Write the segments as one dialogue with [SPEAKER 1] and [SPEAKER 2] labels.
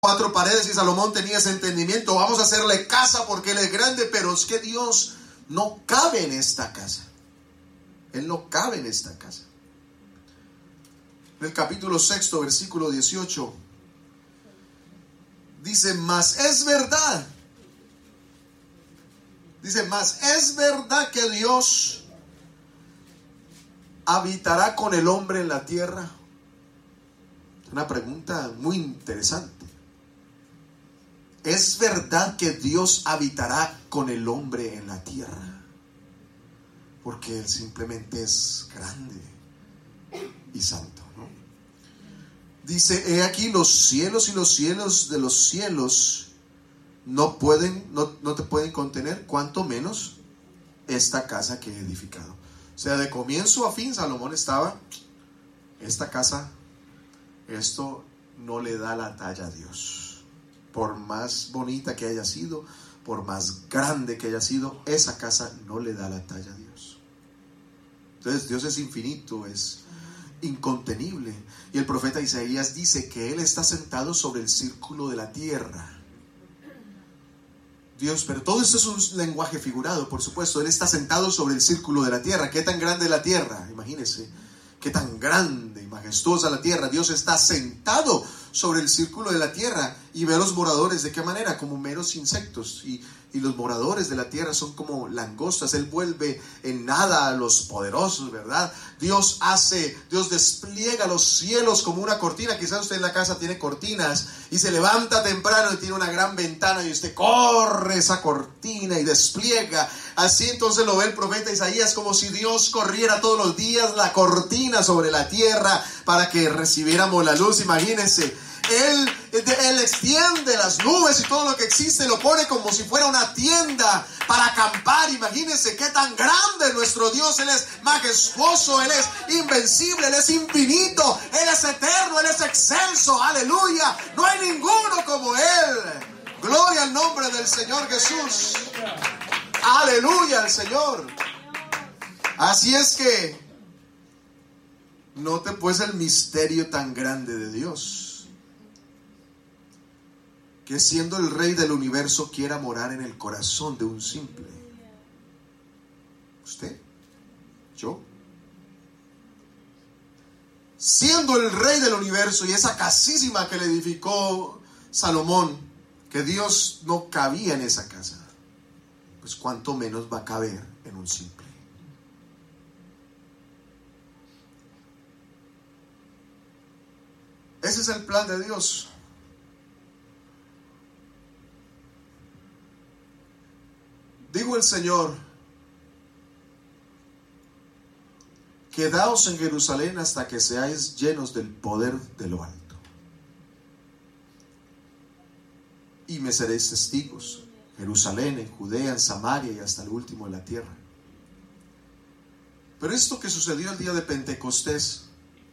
[SPEAKER 1] 4 paredes y Salomón tenía ese entendimiento. Vamos a hacerle casa porque él es grande, pero es que Dios no cabe en esta casa. Él no cabe en esta casa. En el capítulo 6, versículo 18, dice, mas es verdad. Dice, mas es verdad que Dios habitará con el hombre en la tierra. Una pregunta muy interesante. ¿Es verdad que Dios habitará con el hombre en la tierra? Porque Él simplemente es grande y santo, ¿no? Dice, he aquí los cielos y los cielos de los cielos no te pueden contener, cuanto menos esta casa que he edificado. O sea, de comienzo a fin Salomón estaba, esta casa, esto no le da la talla a Dios. Por más bonita que haya sido, por más grande que haya sido, esa casa no le da la talla a Dios. Entonces Dios es infinito, es incontenible. Y el profeta Isaías dice que Él está sentado sobre el círculo de la tierra. Dios, pero todo esto es un lenguaje figurado, por supuesto. Él está sentado sobre el círculo de la tierra. ¿Qué tan grande es la tierra? Imagínense. Qué tan grande y majestuosa la tierra. Dios está sentado sobre el círculo de la tierra y ve a los moradores de qué manera, como meros insectos, y los moradores de la tierra son como langostas. Él vuelve en nada a los poderosos, ¿verdad? Dios despliega los cielos como una cortina. Quizás usted en la casa tiene cortinas y se levanta temprano y tiene una gran ventana y usted corre esa cortina y despliega. Así entonces lo ve el profeta Isaías, como si Dios corriera todos los días la cortina sobre la tierra para que recibiéramos la luz. Imagínense. Él extiende las nubes y todo lo que existe, lo pone como si fuera una tienda para acampar. Imagínense qué tan grande es nuestro Dios. Él es majestuoso, Él es invencible, Él es infinito, Él es eterno, Él es excelso. Aleluya, no hay ninguno como Él. Gloria al nombre del Señor Jesús. Aleluya al Señor. Así es que note pues el misterio tan grande de Dios, que siendo el Rey del universo quiera morar en el corazón de un simple. ¿Usted? ¿Yo? Siendo el Rey del universo y esa casísima que le edificó Salomón, que Dios no cabía en esa casa, pues cuánto menos va a caber en un simple. Ese es el plan de Dios. Digo el Señor, quedaos en Jerusalén hasta que seáis llenos del poder de lo alto. Y me seréis testigos, Jerusalén, en Judea, en Samaria y hasta el último de la tierra. Pero esto que sucedió el día de Pentecostés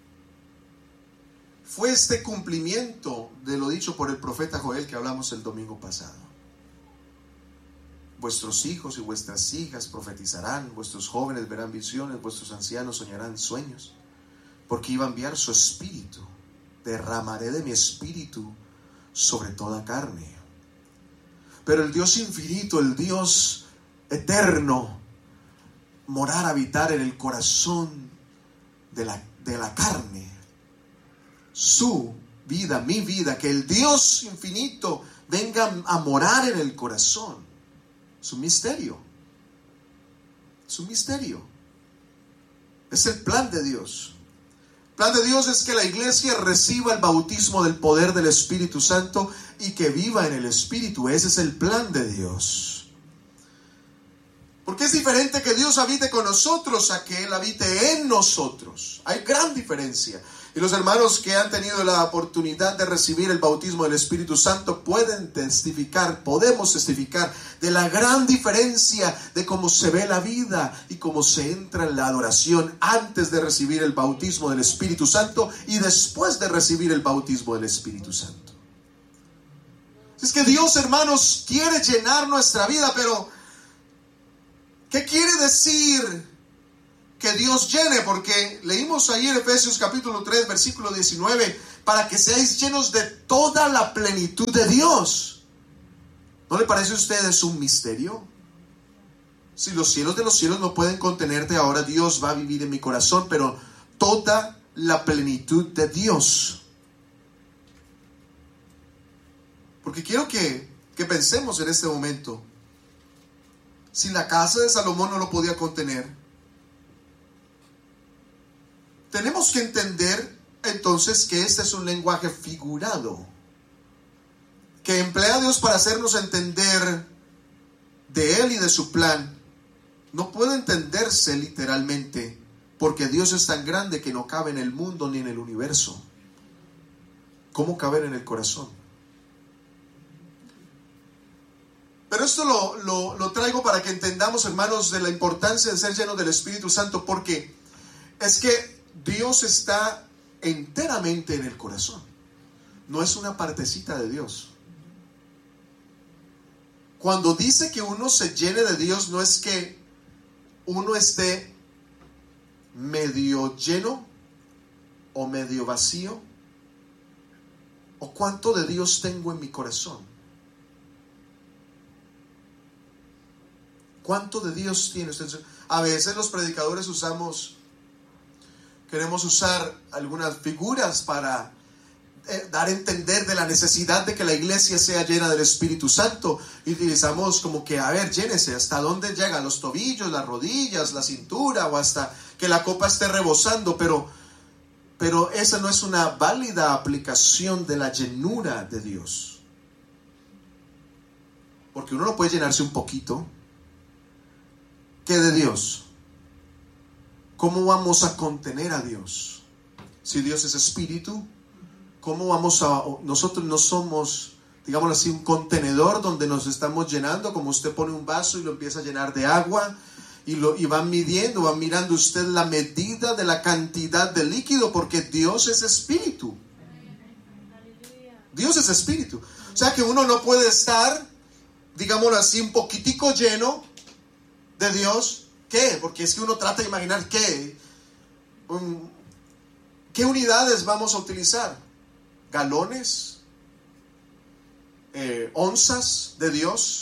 [SPEAKER 1] fue este cumplimiento de lo dicho por el profeta Joel que hablamos el domingo pasado. Vuestros hijos y vuestras hijas profetizarán, vuestros jóvenes verán visiones, vuestros ancianos soñarán sueños, porque iba a enviar su espíritu. Derramaré de mi espíritu sobre toda carne. Pero el Dios infinito, el Dios eterno, habitar en el corazón de la carne. Su vida, mi vida, que el Dios infinito venga a morar en el corazón. Es un misterio. Es un misterio. Es el plan de Dios. El plan de Dios es que la iglesia reciba el bautismo del poder del Espíritu Santo y que viva en el Espíritu. Ese es el plan de Dios. Porque es diferente que Dios habite con nosotros a que Él habite en nosotros. Hay gran diferencia. Y los hermanos que han tenido la oportunidad de recibir el bautismo del Espíritu Santo podemos testificar de la gran diferencia de cómo se ve la vida y cómo se entra en la adoración antes de recibir el bautismo del Espíritu Santo y después de recibir el bautismo del Espíritu Santo. Es que Dios, hermanos, quiere llenar nuestra vida, pero ¿qué quiere decir que Dios llene? Porque leímos ahí en Efesios capítulo 3 versículo 19, para que seáis llenos de toda la plenitud de Dios. ¿No le parece a ustedes un misterio? Si los cielos de los cielos no pueden contenerte, ahora Dios va a vivir en mi corazón, pero toda la plenitud de Dios. Porque quiero que pensemos en este momento. Si la casa de Salomón no lo podía contener, tenemos que entender entonces que este es un lenguaje figurado, que emplea Dios para hacernos entender de Él y de su plan. No puede entenderse literalmente, porque Dios es tan grande que no cabe en el mundo ni en el universo. ¿Cómo caber en el corazón? Pero esto lo traigo para que entendamos, hermanos, de la importancia de ser llenos del Espíritu Santo, porque es que Dios está enteramente en el corazón. No es una partecita de Dios. Cuando dice que uno se llene de Dios, no es que uno esté medio lleno o medio vacío, o cuánto de Dios tengo en mi corazón. ¿Cuánto de Dios tiene usted? A veces los predicadores queremos usar algunas figuras para dar a entender de la necesidad de que la iglesia sea llena del Espíritu Santo. Y utilizamos como que, a ver, llénese, ¿hasta dónde llega? Los tobillos, las rodillas, la cintura, o hasta que la copa esté rebosando. Pero esa no es una válida aplicación de la llenura de Dios. Porque uno no puede llenarse un poquito. ¿Qué de Dios? ¿Cómo vamos a contener a Dios? Si Dios es espíritu, ¿cómo vamos a...? Nosotros no somos, digámoslo así, un contenedor donde nos estamos llenando, como usted pone un vaso y lo empieza a llenar de agua, y van midiendo, van mirando usted la medida de la cantidad de líquido, porque Dios es espíritu. Dios es espíritu. O sea que uno no puede estar, digámoslo así, un poquitico lleno de Dios. ¿Qué? Porque es que uno trata de imaginar qué unidades vamos a utilizar. Galones, onzas de Dios.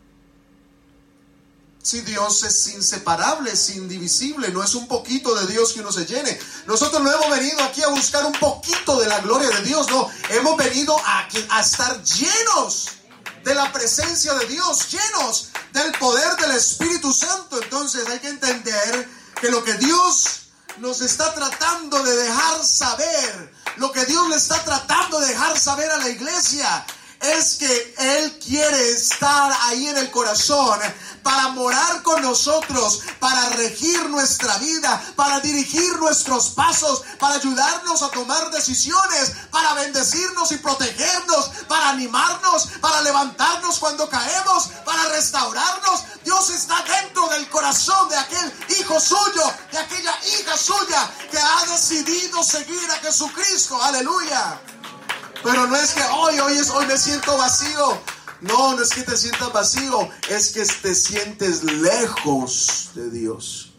[SPEAKER 1] Si Dios es inseparable, es indivisible, no es un poquito de Dios que uno se llene. Nosotros no hemos venido aquí a buscar un poquito de la gloria de Dios, no, hemos venido a estar llenos de la presencia de Dios, llenos del poder del Espíritu Santo. Entonces hay que entender que lo que Dios nos está tratando de dejar saber, lo que Dios le está tratando de dejar saber a la iglesia, es que Él quiere estar ahí en el corazón para morar con nosotros, para regir nuestra vida, para dirigir nuestros pasos, para ayudarnos a tomar decisiones, para bendecirnos y protegernos, para animarnos, para levantarnos cuando caemos, para restaurarnos. Dios está dentro del corazón de aquel hijo suyo, de aquella hija suya que ha decidido seguir a Jesucristo. Aleluya. Pero no es que hoy me siento vacío. No es que te sientas vacío, es que te sientes lejos de Dios.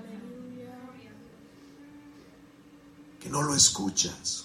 [SPEAKER 1] Que no lo escuchas.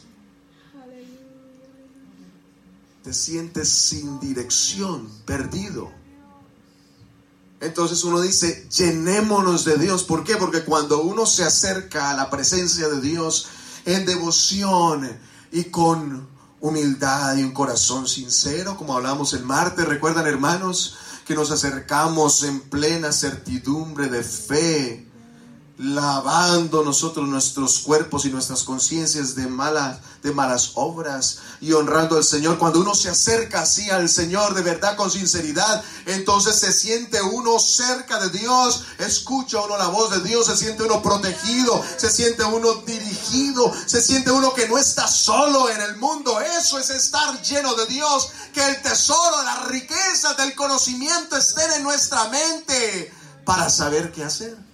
[SPEAKER 1] Te sientes sin dirección, perdido. Entonces uno dice, llenémonos de Dios. ¿Por qué? Porque cuando uno se acerca a la presencia de Dios en devoción y con humildad y un corazón sincero, como hablamos el martes, ¿recuerdan, hermanos? Que nos acercamos en plena certidumbre de fe, lavando nosotros nuestros cuerpos y nuestras conciencias de malas obras y honrando al Señor. Cuando uno se acerca así al Señor de verdad, con sinceridad, entonces se siente uno cerca de Dios, escucha uno la voz de Dios, se siente uno protegido, se siente uno dirigido, se siente uno que no está solo en el mundo. Eso es estar lleno de Dios, que el tesoro, las riquezas del conocimiento estén en nuestra mente para saber qué hacer.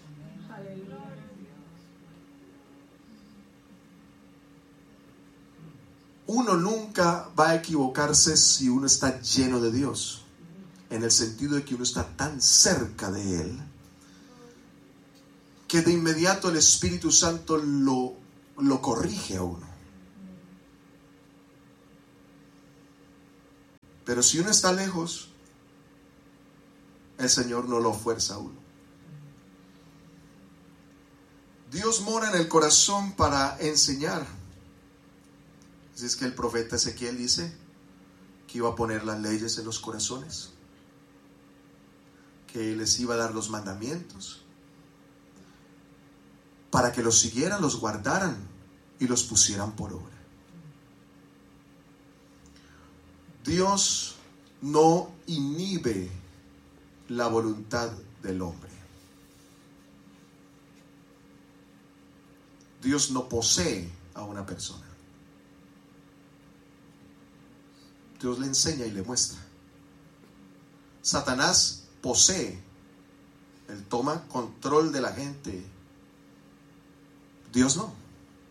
[SPEAKER 1] Uno nunca va a equivocarse si uno está lleno de Dios, en el sentido de que uno está tan cerca de Él, que de inmediato el Espíritu Santo lo corrige a uno. Pero si uno está lejos, el Señor no lo fuerza a uno. Dios mora en el corazón para enseñar. Así es que el profeta Ezequiel dice que iba a poner las leyes en los corazones, que les iba a dar los mandamientos para que los siguieran, los guardaran y los pusieran por obra. Dios no inhibe la voluntad del hombre. Dios no posee a una persona. Dios le enseña y le muestra. Satanás posee. Él toma control de la gente. Dios no.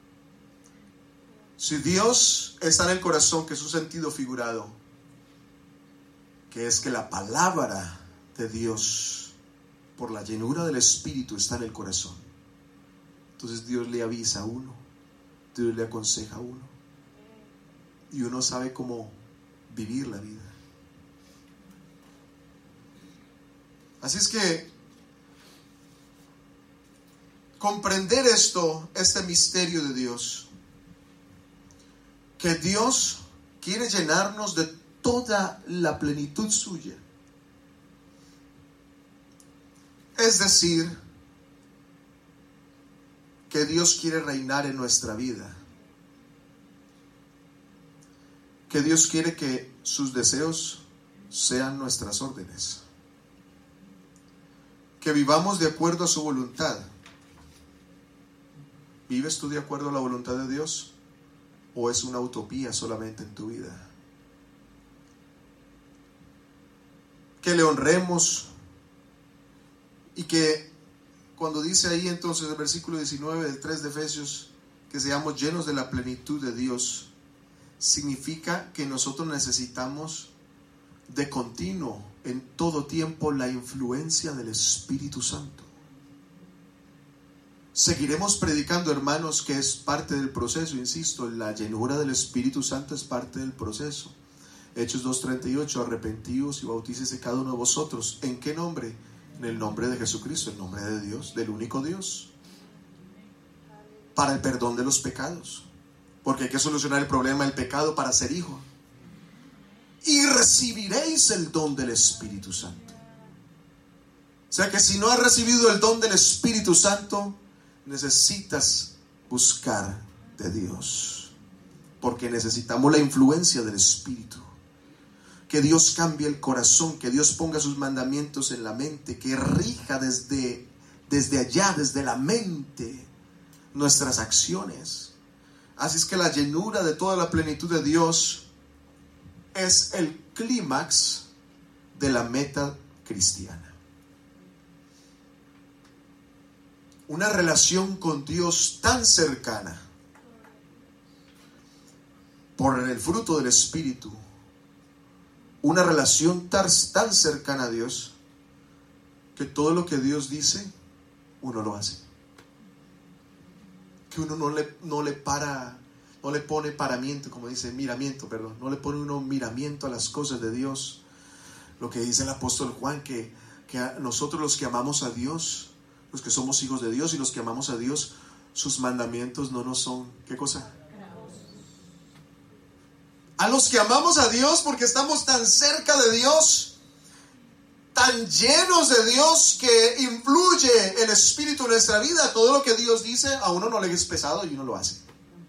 [SPEAKER 1] Si Dios está en el corazón, que es un sentido figurado, que es que la palabra de Dios, por la llenura del Espíritu, está en el corazón. Entonces Dios le avisa a uno, Dios le aconseja a uno, y uno sabe cómo vivir la vida. Así es que comprender este misterio de Dios, que Dios quiere llenarnos de toda la plenitud suya. Es decir, que Dios quiere reinar en nuestra vida. Que Dios quiere que sus deseos sean nuestras órdenes. Que vivamos de acuerdo a su voluntad. ¿Vives tú de acuerdo a la voluntad de Dios? ¿O es una utopía solamente en tu vida? Que le honremos y que cuando dice ahí entonces el versículo 19 del 3 de Efesios, que seamos llenos de la plenitud de Dios, significa que nosotros necesitamos de continuo, en todo tiempo, la influencia del Espíritu Santo. Seguiremos predicando, hermanos, que es parte del proceso, insisto, la llenura del Espíritu Santo es parte del proceso. Hechos 2:38, arrepentíos y bautícese cada uno de vosotros. ¿En qué nombre? En el nombre de Jesucristo, el nombre de Dios, del único Dios, para el perdón de los pecados, porque hay que solucionar el problema del pecado para ser hijo. Y recibiréis el don del Espíritu Santo. O sea que si no has recibido el don del Espíritu Santo, necesitas buscar de Dios, porque necesitamos la influencia del Espíritu. Que Dios cambie el corazón, que Dios ponga sus mandamientos en la mente, que rija desde allá, desde la mente, nuestras acciones. Así es que la llenura de toda la plenitud de Dios es el clímax de la meta cristiana. Una relación con Dios tan cercana, por el fruto del Espíritu. Una relación tan cercana a Dios, que todo lo que Dios dice, uno lo hace. Que uno no le pone paramiento, como dice, miramiento, perdón. No le pone uno miramiento a las cosas de Dios. Lo que dice el apóstol Juan, que nosotros los que amamos a Dios, los que somos hijos de Dios y los que amamos a Dios, sus mandamientos no nos son, ¿qué cosa? A los que amamos a Dios, porque estamos tan cerca de Dios, tan llenos de Dios, que influye el Espíritu en nuestra vida. Todo lo que Dios dice a uno no le es pesado y uno lo hace.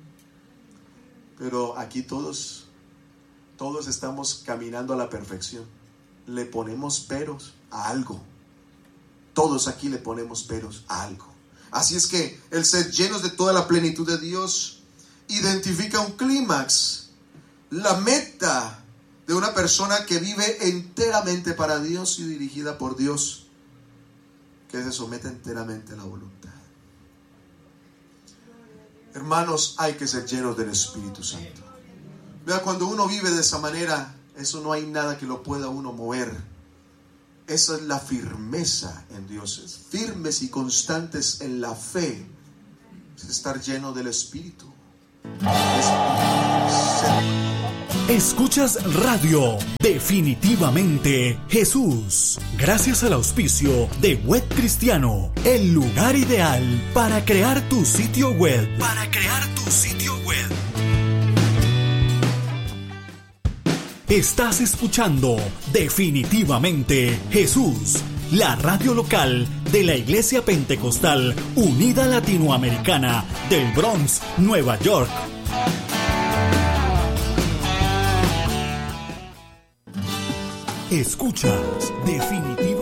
[SPEAKER 1] Pero aquí todos estamos caminando a la perfección. Le ponemos peros a algo. Todos aquí le ponemos peros a algo. Así es que el ser llenos de toda la plenitud de Dios identifica un clímax, la meta de una persona que vive enteramente para Dios y dirigida por Dios, que se somete enteramente a la voluntad. Hermanos, hay que ser llenos del Espíritu Santo. Vea, cuando uno vive de esa manera, eso no hay nada que lo pueda uno mover. Esa es la firmeza en Dios. Firmes y constantes en la fe es estar lleno del Espíritu. Es ser
[SPEAKER 2] Escuchas Radio Definitivamente Jesús. Gracias al auspicio de Web Cristiano, el lugar ideal para crear tu sitio web. Estás escuchando Definitivamente Jesús, la radio local de la Iglesia Pentecostal Unida Latinoamericana del Bronx, Nueva York. Escuchas Definitivamente